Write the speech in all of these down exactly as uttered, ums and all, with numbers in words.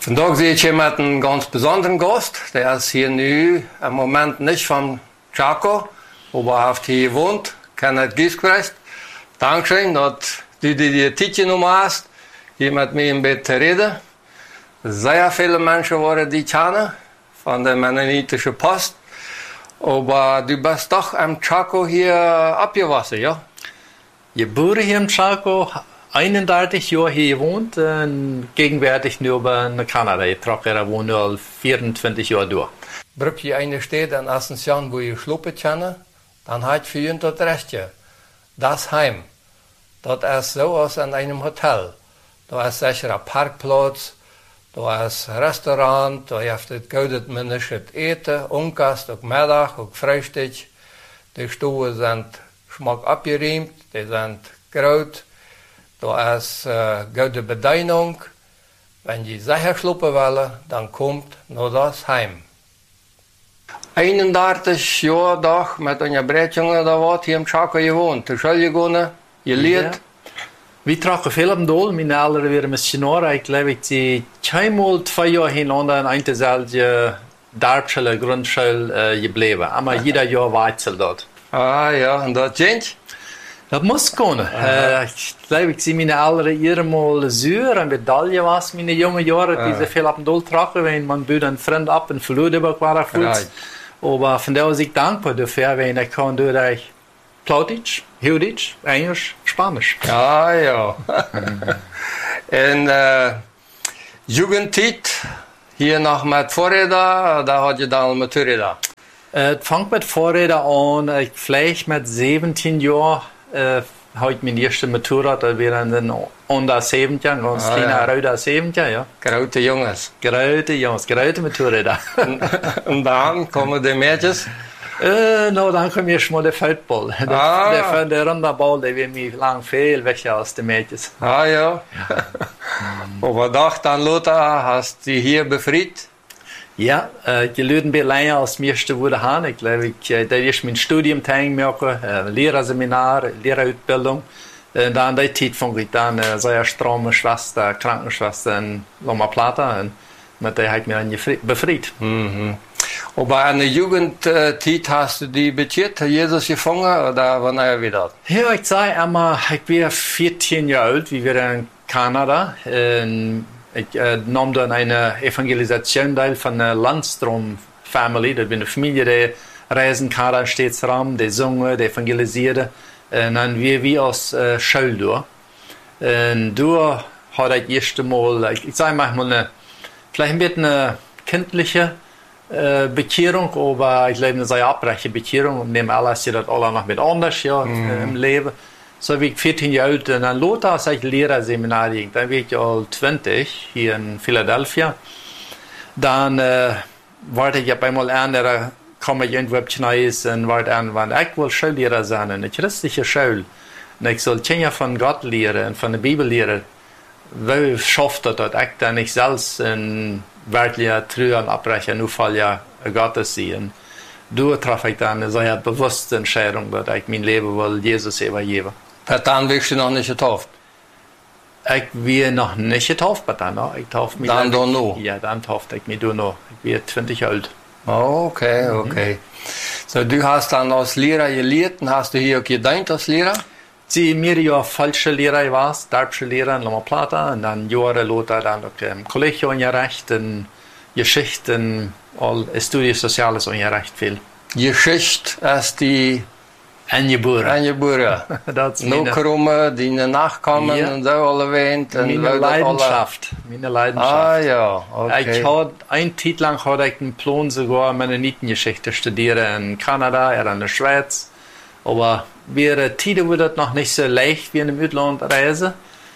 Vandaag sehe ich jemanden einen ganz besonderen Gast. Der ist hier nu im Moment nicht von Chaco, aber er hat hier gewohnt, Kenneth Gieskrecht. Dankeschön, dass du dir die Zeit genommen hast, hier mit mir ein bisschen zu reden. Sehr viele Menschen waren die kennen, von der Mennonitischen Post. Aber du bist doch im Chaco hier abgewachsen, ja? Geboren hier im Chaco, einunddreißig Jahre hier gewohnt und gegenwärtig nur in Kanada. Ich trage wohne nur vierundzwanzig Jahre durch. Wenn je eine Stadt in Asunción, wo ich schlupen kann, dann hat für ihn das Recht. Das Heim, das ist so aus in einem Hotel. Da ist sicher ein Parkplatz, da ist ein Restaurant, da ist das gute Menschen Eten, Unkast, auch Mittag, auch Frühstück. Die Stühle sind schmack abgeräumt, die sind groß. Da ist äh, gute Bedienung. Wenn die sicher schlupen wollen, dann kommt nur das Heim. einunddreißig Jahre doch mit einer Breitjunge da war hier im Chaco gewohnt. Die Schule gegangen, gelehrt. Ja. Wir tragen viel am Dol. Meine Eltern waren Missionare. Ich glaube, ich sie zweimal zwei Jahre hintereinander in einer selben Dorfschule, Grundschule äh, geblieben. Aber jeder Jahr wechselt dort. Ah ja, und das Kind? Das muss gehen. Äh, ich glaube, ich sehe meine Eltern einmal Sür, eine Medaille was meine jungen Jahre, die sie viel ab und doll tragen, wenn man büht einen Freund ab und verloren war. Right. Aber von daher bin ich dankbar dafür, wenn ich kann durch Plautitsch, Juditsch, Englisch, Spanisch. Ja, ja. In äh, Jugendzeit, hier noch mit Vorräder, da hat je dann Motorräder? Es fängt mit Vorrädern an, ich vielleicht mit siebzehn Jahren äh, habe ich mein erstes Motorrad, da wären dann unter siebzehn, ganz ah, kleiner ja. Rauder siebzehn, ja. Graute Jungs. Graute Jungs, graute Motorräder. Und dann kommen die Mädchen? Äh, no, dann kommt erst mal der Feldball. Der, ah. der, der Runderball, der wird mir lang viel weg aus den Mädchen. Ah ja. Aber doch, dann Lothar, hast du hier befreit? Ja, äh, ich lebe ein bisschen länger als mir erste wurde haben. Ich glaube, ich, äh, da ist mein Studium teilgenommen, äh, Lehrerseminar, Lehrerausbildung. Und dann in der Zeit fand ich dann äh, so eine stramme Schwester, Krankenschwester in Loma Plata. Und mit der habe ich mich dann befreit. Mhm. Aber in der Jugendzeit hast du die betet, Jesus gefangen oder wann er wieder? Ja, ich sage einmal, ich war vierzehn Jahre alt, wie wir in Kanada. Und ich äh, nahm dann eine Evangelisation teil von der Landstrom-Family. Das bin eine Familie, die reisen kann, stets rum, die singen, die evangelisieren. Und dann wir wie aus äh, Schule durch. Und da hatte ich das erste Mal, ich, ich sage manchmal, eine, vielleicht ein bisschen eine kindliche äh, Bekehrung, aber ich glaube, eine sehr abbreche Bekehrung. Und neben alles ist das alle noch mit anders ja, mm. im Leben. So wie ich vierzehn Jahre alt und dann Lothar ist ich Lehrerseminar, dann war ich all zwanzig hier in Philadelphia. Dann äh, wollte ich auf einmal andere, kam ich irgendwo auf Neues und wollte irgendwann, ich will Schullehrer sein, eine christliche Schule. Und ich soll Kinder von Gott lehren und von der Bibel lehren. Wie schafft das, dass ich dann nicht selbst in wirklicher Trühe und Abbrechen nur Fall ja Gottes sehen. Da traf ich dann eine sehr bewusste Entscheidung, dass ich mein Leben will Jesus übergeben. Dann wirst du noch nicht getauft? Ich bin noch nicht getauft, aber dann noch. Ich tauf mich dann doch noch? Ja, dann taufte ich mich doch noch. Ich bin zwanzig Jahre alt. Oh, okay, okay. Mhm. So, du hast dann als Lehrer gelehrt und hast du hier auch gedient als Lehrer? Sie mir ja falsche Lehrer war, deutsche Lehrer in Loma Plata und dann Jahre Lothar dann auch im Kollegium unterrichtet und Geschichte und all Studien Soziales unterrichtet viel. Geschichte ist die Angeboren. Angeboren. Noch Krumme, die Nachkommen ja. und so alle erwähnt. Meine Leidenschaft. Alle... Meine Leidenschaft. Ah ja, okay. Ich hatte, ein Zeit lang hatte ich einen Plan, sogar Mennonitengeschichte studieren in Kanada oder in der Schweiz. Aber wäre Tide wurde das noch nicht so leicht wie in dem Ausland reisen.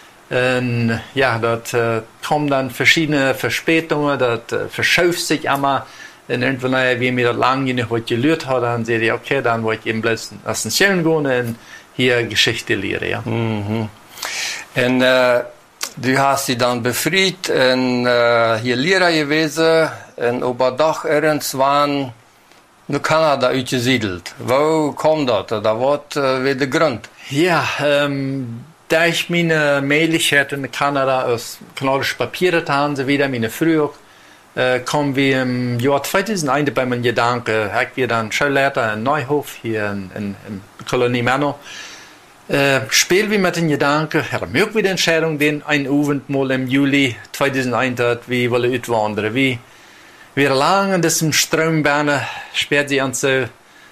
Und ja, dort äh, kommen dann verschiedene Verspätungen, das äh, verschärft sich immer. Und irgendwann, wie mir das lange nicht was gelehrt hat, dann sehe ich, okay, dann wollte ich eben bloß aus den Schulen gehen und hier Geschichte lernen. Ja. Mhm. Und äh, du hast dich dann befreit und äh, hier Lehrer gewesen und aber doch irgendwann nach Kanada ausgesiedelt. Wo kommt das? Da war äh, wie der Grund? Ja, ähm, da ich meine Möglichkeiten in Kanada aus kanadischen Papieren haben, so wieder meine früher, äh, kommen wir im Jahr zweitausendeins bei meinem Gedanke, ich wir dann Schulleiter in Neuhof hier in, in, in Kolonie Menno. Äh, spielen wir mit dem Gedanken, haben wir wieder Entscheidung, den ein Abend mal im Juli zweitausendeins hat, wie wollen wir auswandern, wie wir lang in diesem Strömbahn, sperrt sie an so, äh,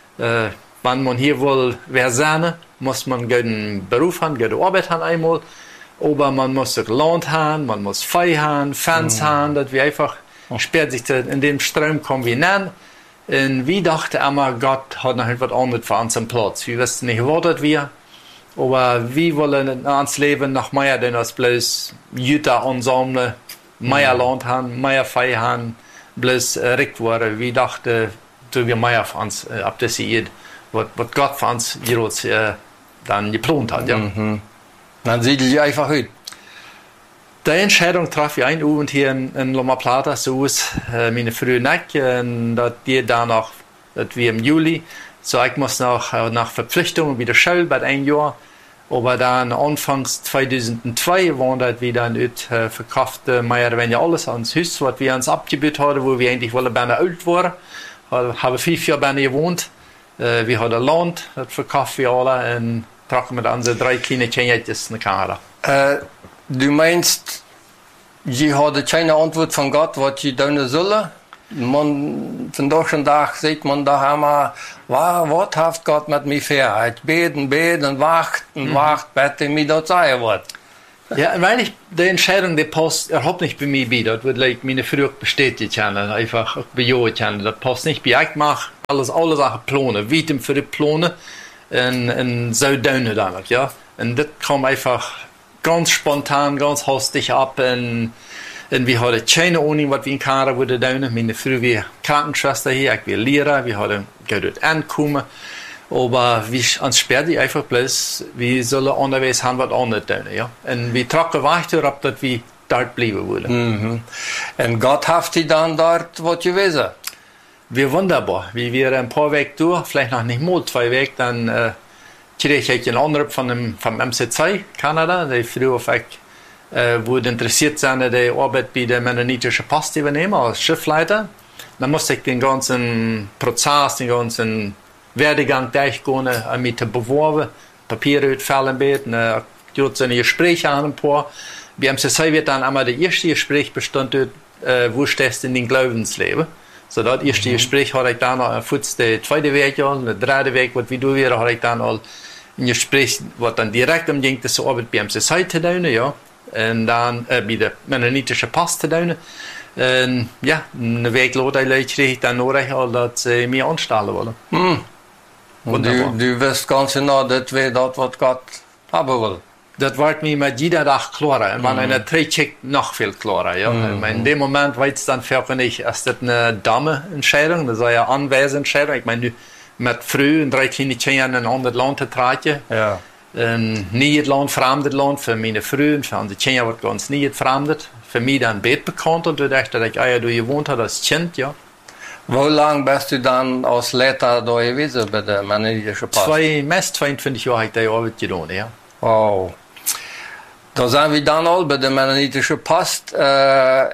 wenn man hier will, wer sein, muss man einen Beruf haben, eine Arbeit haben einmal, aber man muss auch Land haben, man muss Fei haben, Fans mhm. haben, dass wir einfach, sperrt sich in den Strom kommen wir nennen. Und wir dachten immer, Gott hat noch etwas anderes für uns am Platz. Wir wissen nicht, was das wir, aber wir wollen in uns Leben noch mehr, denn als bloß Jutta Ensemble, mehr mhm. Land haben, mehr Fei haben, bloß äh, recht worden. Wir dachten, du wir mehr für uns äh, ab das Jahr, was Gott für uns jeweils äh, dann geplant hat. Ja. Mhm. Dann sieht es einfach aus. Die Entscheidung traf ich ein Abend hier in, in Loma Plata, so ist äh, meine frühe Nacht, und dass die danach, dass wir im Juli, so ich muss noch äh, nach Verpflichtungen wieder Schule bei ein Jahr, aber dann anfangs zweitausendzwei waren das wieder ein äh, verkaufte mehr oder weniger alles ans Haus, was wir uns abgebaut haben, wo wir eigentlich wohl ein alt waren, haben fünf Jahre bei gewohnt, äh, wir hatten Land, das verkaufen wir alle und tragen mit unseren drei kleinen Kindjes in Kanada. Äh, du meinst, je hadden keine Antwort von Gott, was je doen zullen? Man, vandaag en dag sieht man da immer, was hat Gott mit mir vor? Ich beten, beten, wacht und wacht, bete mir das sagen wird. Ja, weil ich die Entscheidung, die passt überhaupt nicht bei mir bei. Das wird like, meine früher bestätigt haben, einfach bejaht haben. Das passt nicht bei. Ich mache alles, alle Sachen planen, wie dem für die Planen. En, en zo doen damit, ja. Und das kam einfach ganz spontan, ganz hastig ab. Und, und wir hatten keine Ahnung, was wir in Kanada würden tun. Meine Frau war Krankenschwester hier, ich war Lehrer, wir hatten dort angekommen. Aber wir uns sperrten einfach bloß, wir sollen unterwegs haben, was anderes tun, ja. Und wir tragen weiter ab, dass wir dort bleiben wollen. Mhm. Und Gott hat die dann dort was gewesen? Wir wunderbar. Wie wir ein paar Wege durch, vielleicht noch nicht mal zwei Wege, dann äh, kriege ich einen Anruf von dem, vom M C zwei Kanada, der früher auf ich, äh, wurde interessiert sein, die Arbeit bei der mennonitischen Post übernehmen als Schiffleiter. Dann musste ich den ganzen Prozess, den ganzen Werdegang durchgehen, äh, mit beworben, Papiere ausfüllen, äh, dort sind Gespräche an ein paar. Bei M C zwei wird dann einmal das erste Gespräch bestand, äh, wo stehst du in den Glaubensleben. So, das erste mhm. Gespräch hatte ich dann noch, kurz der zweite Weg, ja, der dritte Weg, was wie du wieder, hatte ich dann auch ein Gespräch, was dann direkt umging, das Arbeit bei M C zwei zu tun, ja, und dann, äh, bei der mennonitischen Post zu tun, und, ja, einen Weg lauter kriege ich dann noch recht, dass sie mich anstellen wollen. Mhm. Und du, du weißt ganz genau, das wäre das, was Gott haben will. Das wird mir mit jeder Tag klarer. Und wenn einer trägt, noch viel klarer. Ja. Mm. In dem Moment weiß dann für mich, ist das eine Dame-Entscheidung, das ist eine Anwesenentscheidung. Ich meine, mit früh und drei kleine Kindern in ein anderes Land zu tragen. Ja. Ein neues Land, fremdes Land, für meine Früh und für unsere Kinder wird ganz nie fremdet. Für mich dann Bett bekannt und du dachte, dass ich ah, ja, du gewohnt hast als Kind, ja. Wo lang bist du dann als Leiter da gewesen bei der mennonitischen Post? Zwei, meist zweiundzwanzig Jahre habe ich die Arbeit getan, ja. Oh. Da sind wir dann all bei der mennonitischen Post. Äh,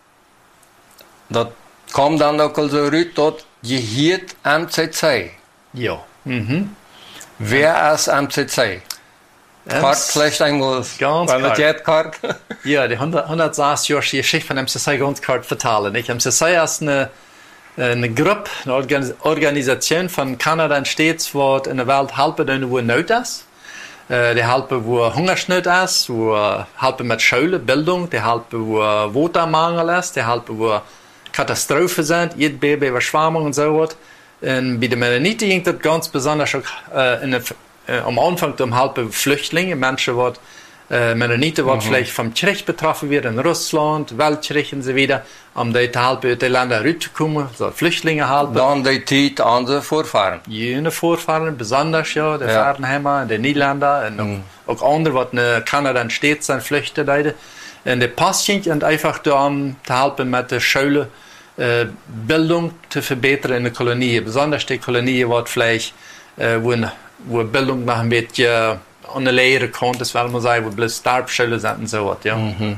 das kam dann auch so raus, dort gehört M C zwei. Ja. Mhm. Wer ist M C zwei? Kart vielleicht einmal. Ganz klar. Kart. Ja, die hundertsechzig Jahre Geschichte von M C zwei ganz klar vertalen. M C zwei ist eine, eine Gruppe, eine Organisation von Kanada und States, die in der Welt helfen, wo Not ist. Die helpen, wo Hungersnot ist, wo helpen mit Schule, Bildung, die helpen, wo Wassermangel ist, die helpen, wo Katastrophen sind, Erdbeben, Überschwemmung und so was. Und bei den Mennoniten ging das ganz besonders auch, äh, in der, äh, am Anfang um helfen Flüchtlinge, Menschen, die äh, Mennoniten, die mhm. vielleicht vom Krieg betroffen werden, in Russland, Weltkrieg und so weiter, um die zu helfen, die Länder rauszukommen, so Flüchtlinge helfen. Dann die Zeit an die Vorfahren. Jene Vorfahren, besonders ja, die ja. Fernheimer, die Niederländer und mhm. auch, auch andere, die in Kanada steht, sind Flüchtlinge. Und die passt und einfach da um zu helfen mit der Schule, äh, Bildung zu verbessern in der Kolonie. Besonders die Kolonie, die vielleicht, äh, wo, wo Bildung noch ein bisschen an der Lehre kommt, das weil man sagen, wo bloß Stabschule sind und so was, ja. Mhm.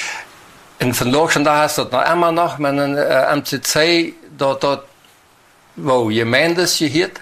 In vandaag da hast du het nog immer nog met een uh, M C C dat dat wo gemeentes geheet.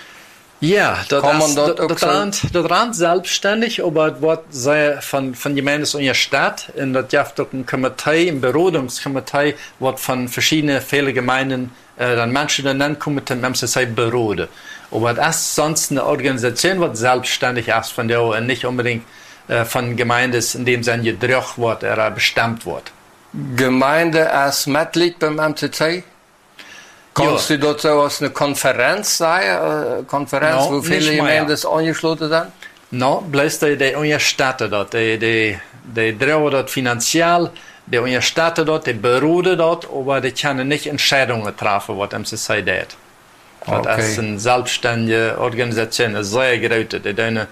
Ja, das, Kann man das, dort das, auch das, so- rand, das rand selbstständig, aber das wird sehr von, von Gemeindes und der Stadt, und das gibt auch ein Komitee, ein Berodungskomitee, wird von verschiedenen vielen Gemeinden, äh, dann Menschen dann nennen, kommen mit dem M C C beraten. Aber das ist sonst eine Organisation, die selbstständig ist von der und nicht unbedingt äh, von Gemeindes, in dem Sinne gedrückt wird oder bestimmt wird. Gemeinde als Mitglied beim M C C. Kannst Ja. du dort so als eine Konferenz sein? Äh, Konferenz, No, wo viele nicht mehr. Gemeinden angeschlossen sind? No, bloß die, die unterstützen dort, die, die, die drehen dort finanziell, die unterstützen dort, die beraten dort, aber die können nicht Entscheidungen treffen, was M C C tut. Okay. Das ist eine selbstständige Organisation, eine sehr große, die tun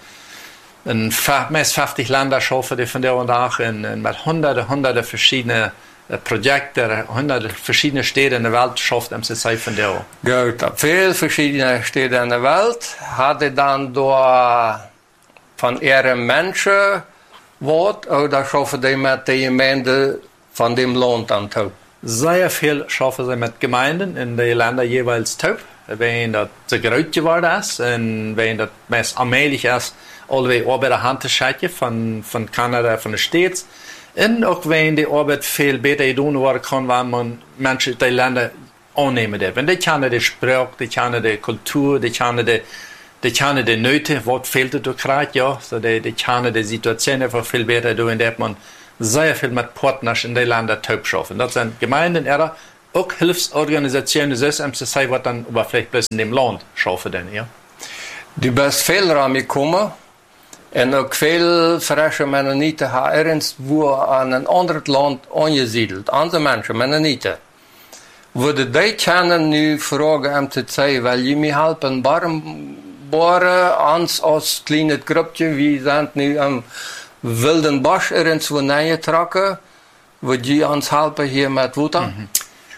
in meist fünfzig Länder schaffen, die von der und auch in, in mit hunderte, hunderte verschiedene äh, Projekte, hunderte verschiedene Städte in der Welt schafft M C C von der. Gut, op veel verschillende steden in de wereld hadden dan door van ihre Menschen wat, oder schaffen die met de gemeente van dem Land aan toe? Sehr viel schaffen sie mit Gemeinden in den Ländern jeweils taub, wenn das zu groß geworden ist und wenn das meist allmählich ist, alle Arbeit an Hand zu schaffen von, von Kanada, von den States. Und auch wenn die Arbeit viel besser getan werden kann, wenn man Menschen die Länder annehmen darf. Wenn die kennen die Sprache, die kennen die Kultur, die kennen die, die kennen die Nöte, was fehlt da gerade, ja, so die, die kennen die Situation einfach viel besser, da darf man sehr viel mit Partners in den Ländern taub schaffen. Das sind Gemeinden, oder auch Hilfsorganisationen, das M C C wird dann aber vielleicht bloß in dem Land schaffen, denn, ja. Du bist veel gekommen en ook veel frische Mennonieten hebben ergens wo aan een ander land angesiedeld. Andere mensen, Mennonieten. Worden die kennen nu vragen M C C, wil je me helpen warm boren, ons als kleine groepje, we zijn nu am wilden Bosch ergens wo neergetrokken, wil je ons helpen hier met water? Mhm.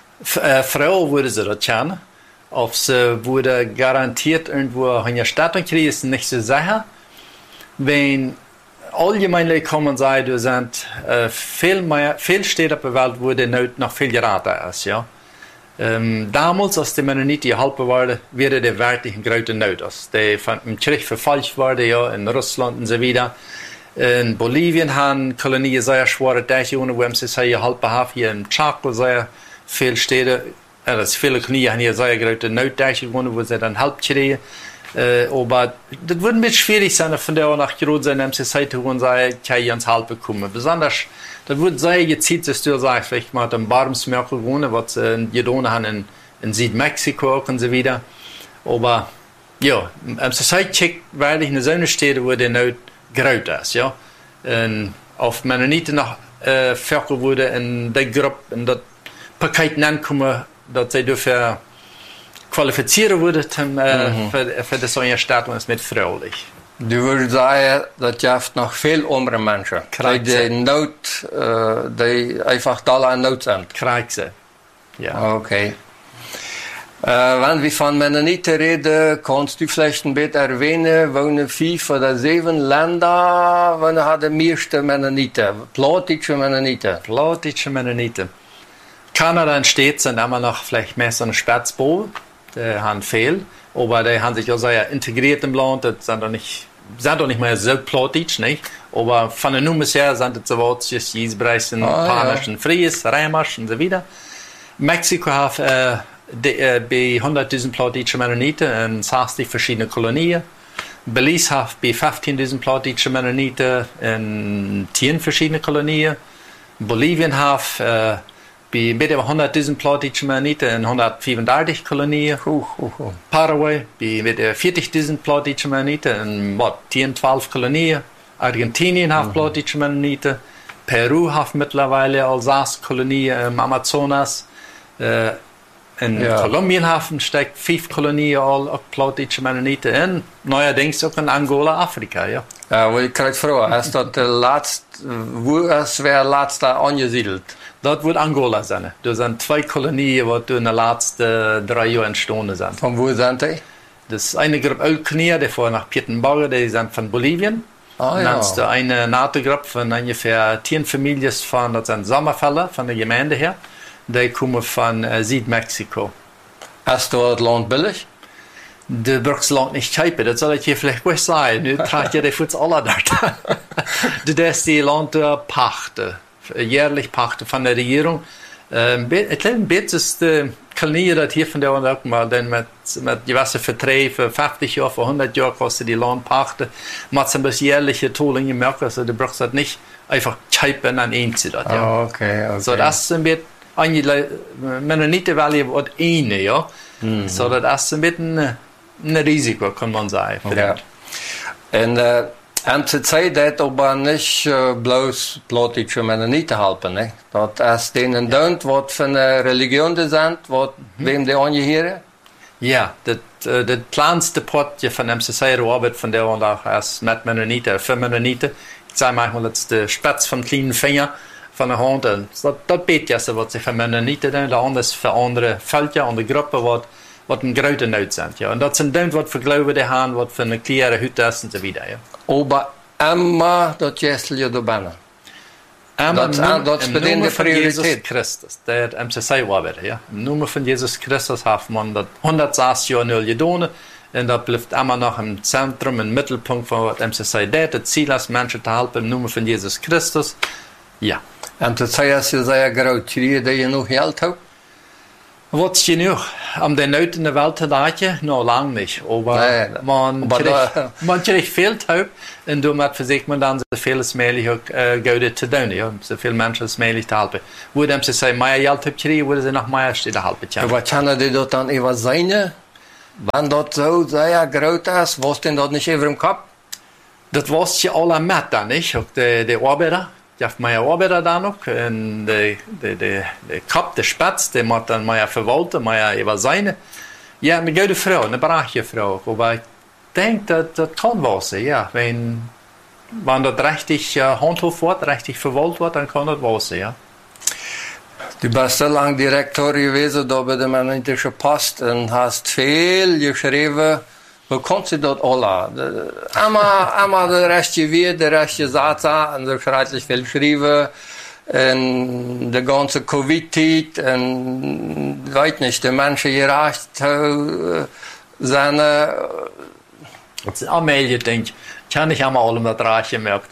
Vrouwen würden sie das kennen. Ob sie wurde garantiert irgendwo eine Stattung kriegen, ist nicht so sicher. Wenn allgemein kommen und sagen, du sind äh, viel mehr, viel Städte auf der Welt, wo die Not noch viel geraten ist, ja. Ähm, damals, als die Mennoniten geholfen wurden, wäre die wirklich eine große Not. Als die von dem Krieg verfolgt wurden, ja, in Russland und so weiter. In Bolivien haben Kolonien sehr schwere Dächer, wo M C C geholfen hat. Hier in Chaco sehr viele Städte, also viele Kolonien haben hier sehr große Notdächer, wo sie dann Hilfe kriegen. Äh, aber das wird ein bisschen schwierig sein, von der auch nach Jerusalem M C C zu und sagen, kann ich uns Hilfe bekommen. Besonders, das wird sehr gezielt, dass du sagst, vielleicht mal den Barmsmörkel wohnen, was sie in Jedone haben in, in Südmexiko und so weiter. Aber, ja, M C C checkt wirklich eine so eine Städte, wo die Not groß ist, ja. Und auf Mennoniten noch, äh, Völker wurde in der Gruppe, in das Paket ankommen, dass sie dafür qualifizieren würden, um, äh, Mhm. für, für das neue Statuen ist mit fröhlich. Du würdest sagen, dat je hebt nog veel andere mensen. Correct. Die nood, uh, die einfach da in nood zijn. Kreise. Ja. Okay. Uh, wenn wir von Mennoniten reden, kannst du vielleicht ein bisschen erwähnen, wohnen fünf oder sieben Länder, wo hat die meiste Mennoniten, platische Mennoniten. Platische Mennoniten. Kanada und Städte sind immer noch vielleicht mehr so ein Spitzbau, die haben viel, aber die haben sich auch sehr integriert im Land, das sind doch nicht, sind doch nicht mehr so platisch, nicht? Aber von der Nummer her sind es so Wortjes, Jiesbreisen, Ah, Panisch ja. und Fries, Rheimasch und so weiter. Mexiko hat äh, die, äh, bei hunderttausend platische Mennoniten in sechzig verschiedene Kolonien. Belize hat bei fünfzehntausend platische Mennoniten in zehn verschiedene Kolonien. Bolivien hat äh, bei mit über hunderttausend platische Mennoniten in hundertfünfunddreißig Kolonien. Oeh, oeh, oeh. Paraguay bei mit über vierzigtausend platische Mennoniten in what, zehn, zwölf Kolonien. Argentinien hat platische Mennoniten. Peru hat mittlerweile als sechs Kolonien im Amazonas. Äh, in Ja. Kolumbien haben steckt fünf Kolonien all auch platische Mennoniten in. Neuerdings auch in Angola, Afrika, ja. Ja, wil ik krijg vragen, is dat de laatste, wo is wer laatste angesiedelt? Dort wird Angola sein. Da sind zwei Kolonien, die in den letzten drei Jahren entstanden sind. Von wo sind die? Das ist eine Gruppe Ölknier, die fahren nach Pietenburg, die sind von Bolivien. Ah, dann ja. hast du eine NATO-Gruppe von ungefähr zehn Familien von, das sind Sommerfälle von der Gemeinde her. Die kommen von äh, Südmexiko. Hast du das Land billig? Du brauchst Land nicht kaufen, das soll ich dir vielleicht gut sagen. Du tragst ja die Fuß alle dort. Du darfst die Land pachten, jährlich pachten von der Regierung. Ähm, ich glaube, ein bisschen Kolonien, das hier von der und auch mal, denn mit, mit gewissen Verträgen für fünfzig Jahre, für hundert Jahre kostet die Land pachten. Man hat ein bisschen jährliche Tollen gemerkt, also du brauchst das nicht einfach kaufen an Einzel. Ja. Oh, okay, okay. So, das ist ein bisschen, Mennoniten Valley wird eine, ja. Mhm. So, das ist ein bisschen ein Risiko, kann man sagen. Ja. Und äh, an der Zeit hat aber nicht äh, bloß plotische Mennoniten helfen, ne? Das ist denen dient, was für eine Religion die sind, was, mhm. wem die angehören. Ja, das, äh, das kleinste Part von M C C arbeitet von der und auch erst mit Mennoniten, für Mennoniten. Ich sage manchmal, das ist der Spitz vom kleinen Finger von der Hand. Und das, das betet ja so, was sie für Mennoniten tun, der andere ist für andere Völker und Gruppen, was was ein großer Not sind. Ja. Und das sind dann, was für Glauben die haben, was für eine klare Hütte ist und so weiter. Ja. Aber immer das Gästel ja da binnen. Das ist bei denen die Priorität. Jesus Christus, der M C C arbeitet. Ja. Im Namen von Jesus Christus hat man das hundertsechzig Jahre null getan. Und das bleibt immer noch im Zentrum, im Mittelpunkt von was M C C tut. Das Ziel ist, Menschen zu helfen im Namen von Jesus Christus. Ja. M C C ist ja sehr groß. Kriegen die noch Geld haben? Was genug? Am den Not in der Welt dachte, noch lange nicht. Aber nee, man, aber kriegt, da, man kriegt viel Taub und damit versucht man dann so viel als möglich auch äh, Gute zu tun, ja, so viele Menschen als möglich zu helfen. Wo dem sie sagen, mehr Geld habt kriegen, würde sie noch mehr Städte helfen. Aber können die dort dann über seine, wenn das so sehr groß ist, was denn dort nicht über im Kopf? Das was ja alle mit dann, nicht? Auch die, die Arbeiter. Ich habe meine Arbeiter da noch, und der de, de, de Kopf, der Spatz, der muss dann meine verwalten, meine über seine. Ja, eine gute Frau, eine brave Frau. Aber ich denke, das, das kann was sein, ja. Wenn, wenn das richtig äh, handhabt wird, richtig verwaltet wird, dann kann das was sein, ja. Du bist so lange Direktor gewesen da bei der Mennonitischen Post und hast viel geschrieben. Wo kannst du dort alle? Einmal, einmal der rechte Weg, der rechte Satz, und so schrecklich viel geschrieben. Und die ganze Covid-Zeit, und weiß nicht, die Menschen gerecht seine. Das ist allmählich, denke ich. Ich habe nicht einmal alle mit Reich gemerkt.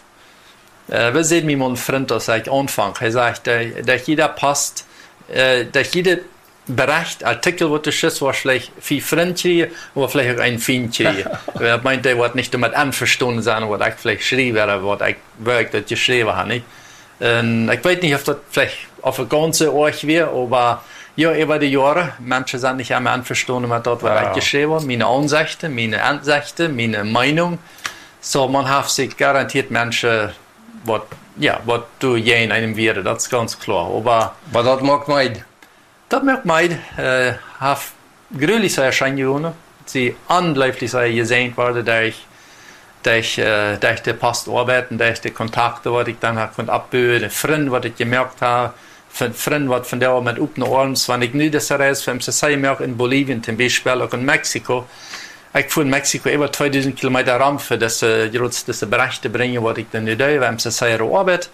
Äh, wir sehen, wie mein Freund das sagt, Anfang. Er sagt, dass jeder passt, äh, dass jeder Bericht, Artikel, was du schiss, war vielleicht viel Freundchen oder vielleicht auch ein Fiendchen. Er meint, der wird nicht damit anverstanden sein, was ich vielleicht schreibe, oder was ich wirklich geschrieben habe. Nicht? Und ich weiß nicht, ob das vielleicht auf der ganzen Ort wäre, aber ja, über die Jahre, manche sind nicht einmal anverstanden mit das, was ja. ich geschrieben habe, meine Ansichten, meine Ansichten, meine Meinung. So, man hat sich garantiert Menschen, was, ja, was du je in einem wäre, das ist ganz klar. Aber, aber das mag man. Das merkt man, äh, hat gründlich sehr schön gewonnen. Sie unglaublich sehr gesehen worden durch, durch, äh, durch die Postarbeiten, durch die Kontakte, die ich dann konnte abbauen, die Freunde, die ich gemerkt habe, Freunde, die von der mit Upne Orms, wenn ich nicht das Reise für M C C merke, in Bolivien zum Beispiel, auch in Mexiko. Ich fuhr in Mexiko über zweitausend Kilometer rum, für das, äh, diese Berichte bringen, was ich dann nicht tue, M C C arbeitet.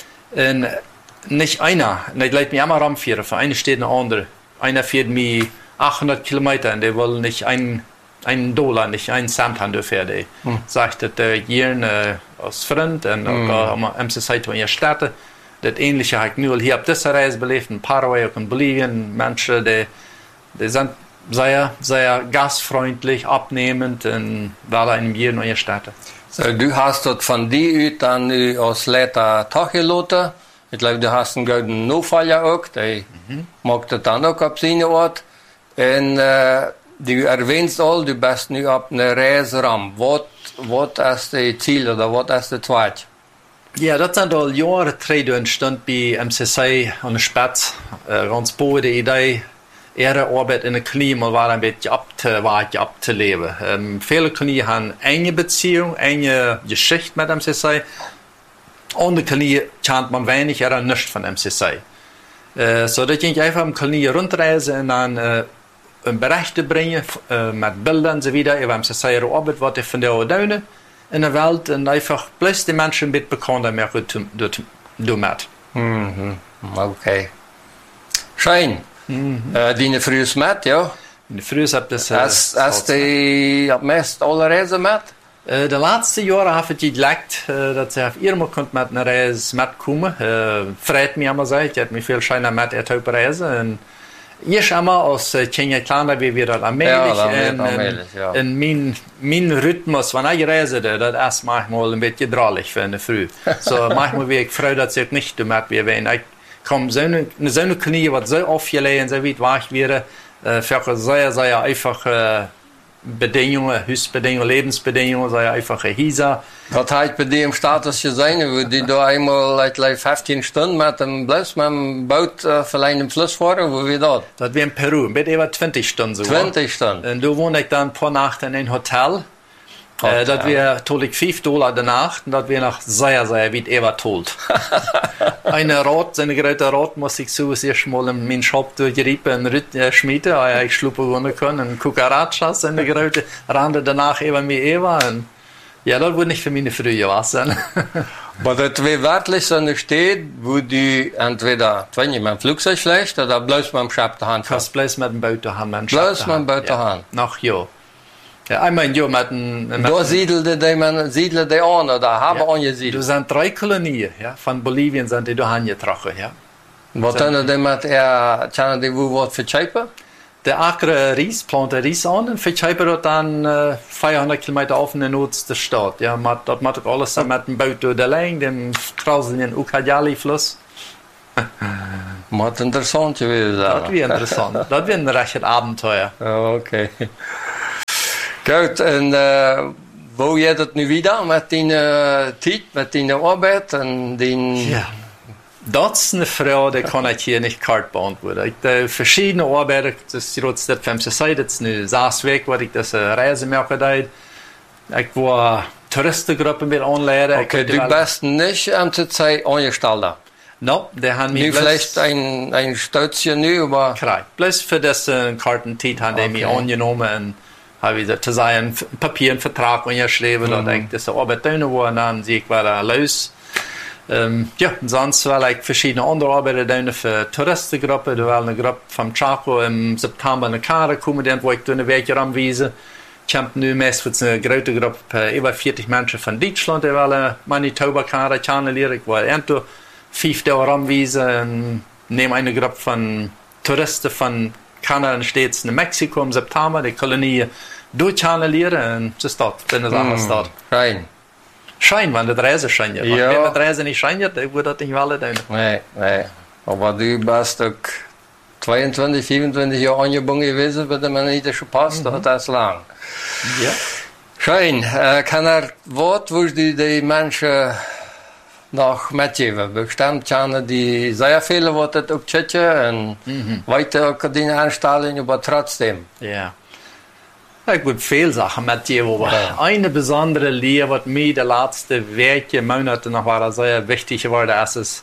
Und nicht einer, ich leite mich immer rumführen, für eine steht eine andere. Einer fährt mir achthundert Kilometer und der will nicht einen, einen Dollar, nicht einen Cent haben dafür. Der hm. sagt, dass der hier äh, als Freund und hm. auch M C C in der Stadt. Das Ähnliche habe ich nur hier auf dieser Reise belebt, in Paraguay, auch in Bolivien. Menschen, die, die sind sehr, sehr gastfreundlich, abnehmend und weil einem hier in der Stadt. So, du hast dort von dir dann aus Leiter Tachgeloten. Ich glaube, du hast einen guten Notfall ja auch, der mhm. mag das dann auch auf seine Ort. Und äh, du erwähnst all, du bist nu auf einer Reise rum. Was ist das Ziel oder was ist der Zweite? Ja, das sind all Jahre die entstanden bei M C C und der Spatz. Äh, ganz bohe Idee, ihre Arbeit in der Knie mal war ein bisschen abzuleben. Ähm, viele Knie haben enge Beziehung, enge Geschichte mit M C C. Und die Knie kennt man wenig oder nichts von M C C. Äh, so dass ich einfach am Knie rundreise und dann äh, Berichte bringen äh, mit Bildern und so weiter über M C C Arbeit, was ich von der Däune. in der Welt und einfach bloß die Menschen mitbekommen, mehr du mit. Mhm. Okay. Schön. Mhm. Äh, deine frühes mit, ja? In der Früh habt das... Hast hast du ab meist alle Reisen mit? Uh, de laatste jaren heb ik gedacht uh, dat ze eerder kunt met een reis metkomen. Uh, Vreit me allemaal zei, je hebt me veel schijnen met het op reizen. En eerst allemaal als uh, Kenia kleiner wie weer dat aanmelig. Ja, en, en, ja. en mijn, mijn ritmus, wanneer ik reisde, dat is manchmal een beetje dralig voor de vroeg. So manchmal wie ik vrij dat ze het niet doen met weer ween. Ik kom zo'n zo'n knie wat zo afgelegen en zo weet waar ik weer. Uh, voor zeer, zeer einfach... Uh, Bedingungen, Höchstbedingungen, Lebensbedingungen, sei einfach ein Hisa. Was hat bei dir im Status gesehen, wo die da einmal like, fünfzehn Stunden mit dem Bus, mit dem Boot uh, vielleicht im Fluss fahren, wo wir dort? Das wäre in Peru, mit über zwanzig Stunden sogar. zwanzig Stunden? Und da wohne ich dann ein paar Nächte in einem Hotel. Hotel. Äh, das wäre toll fünf Dollar die Nacht und das wäre noch sehr, sehr weit übertollt. Eine Rad, eine große Rad muss ich so erst mal in meinen Shop durchgerieben und äh, schmieden, weil ich schluppe wohnen können. Und Cucarachas in der große Rande danach eben mir Eva. Und ja, das würde nicht für meine frühe was sein. Aber das wäre wirklich so eine Stadt, wo du entweder, wenn ich mit dem Flugzeug schlecht oder bloß mit dem Schab der Hand fährst. Bloß mit dem Boot der Hand. Bloß mit dem Boot der Hand. Nach ja. Ja, einmal ein Jahr mit einem... Da siedelte die, siedelte die an, oder haben ja. angesiedelt? Da sind drei Kolonien, ja, von Bolivien sind die da angetroffen, ja. Was können die mit, er, können die wo was verscheipen? Der Acker Ries, plant der Ries an und verscheipen dort dann äh, vierhundert Kilometer auf in der Not der Stadt. Ja, mat, das macht alles mit dem Boot durch der Länge, dem krauselnden Ucayali-Fluss. Macht interessant gewesen. Das wäre interessant. Das wäre ein rechtes Abenteuer. Okay. Gut, und äh, wo geht es nu wieder mit deiner Zeit, mit deiner Arbeit und dein... Ja, das ist eine Frage, die kann ich hier nicht kalt beantworten. Ich habe verschiedene Arbeiten, das ist jetzt das fünfte Zeit, jetzt eine sechs Wochen, wo ich das Reise machen darf. Ich war eine Touristengruppe mit anleiten. Okay, du bist nicht an der Zeit angestellt? No, die haben mich bloß... vielleicht ein, ein Station nu, aber... Korrekt, bloß für das äh, Kartenzeit haben die okay. mich angenommen. Habe ich zu sein Papier, einen Vertrag unterschrieben, mhm. und ich das Arbeit tun war, und dann sehe ich wieder los. Ähm, ja, und sonst war ich verschiedene andere Arbeiten tun für Touristengruppen. Da war eine Gruppe vom Chaco im September eine Karte gekommen, wo ich eine Wege anwiesen. Ich habe nun meistens eine große Gruppe, über vierzig Menschen von Deutschland, die wollen Manitoba-Karte kennenlernen. Ich war irgendwo fünf Jahre anwiesen, nehme eine Gruppe von Touristen von Kanada und Staaten in Mexiko im September, die Kolonie durchanalysieren und das ist dort, wenn das alles dort. Schein. Schein, wenn das Reise scheint. Ja. Wenn das Reise nicht scheint, dann würde das nicht wollen. Nee, nee. Aber du bist doch zweiundzwanzig, vierundzwanzig Jahre angebunden gewesen, bei dem manitischen Pass, mhm. das ist lang. Ja. Schein. Äh, kann er Wort, wo du die Menschen noch mitgeben? Bestimmt kennen die sehr viele, die das auch checken und mhm. weiter können anstellen, aber trotzdem. Ja. Ich würde viele Sachen mitgeben, aber ja. eine besondere Lehre, was mir die letzten Wochen, Monate noch war, sehr wichtig geworden ist, ist,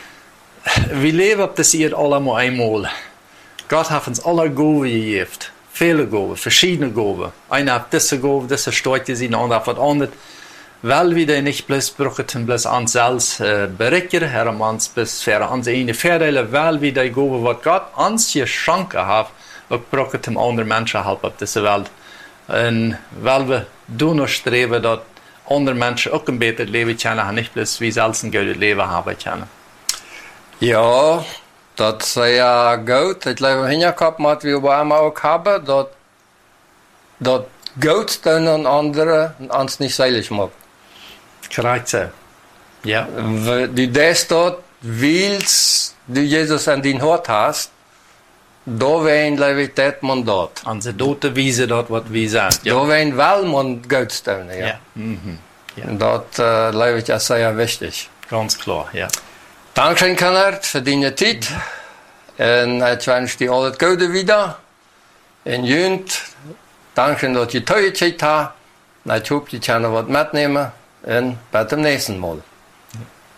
wir leben auf das Erde alle mal einmal. Gott hat uns alle Gaben gegeben. Viele Gaben, verschiedene Gaben. Einer hat diese Gaben, diese Steuer gesehen, der andere hat was anderes. Weil wir den nicht bloß brauchen, bloß uns selbst äh, berichten, haben uns bis für unsere eigenen Vorteile, weil wir die Gaben, was Gott uns geschenkt hat, auch brauchen, um andere Menschen helfen auf dieser Welt. Und weil wir nur streben, dass andere Menschen auch ein besseres Leben können, und nicht bloß wie selbst ein gutes Leben haben können. Ja, das ist ja gut. Ich glaube, hingekommen, was wir aber immer auch haben, dass das Gott dann an andere uns nicht seilig macht. Korrekt so. Ja. Du das dort willst, du Jesus an dein Hort hast, da wäre glaube ich das Mandat. An der Dote Wiese dort, was wir sagen. Ja. Da wäre well man Gott tun, ja. Ja. Mhm. Ja. Und das äh, glaube ich ist sehr wichtig. Ganz klar, ja. Dankeschön, Kennert, für deine Zeit. Mhm. Und ich wünsche dir alles Gute wieder. Und Jünd, danke, dass ihr teure Zeit habt. Ich hoffe, die können was mitnehmen. Und bis zum nächsten Mal.